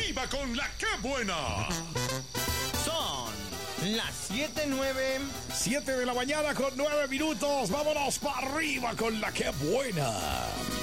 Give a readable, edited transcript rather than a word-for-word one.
arriba con la que buena! Son las 7:09. 7 de la mañana con 9 minutos. Vámonos para arriba con la que buena.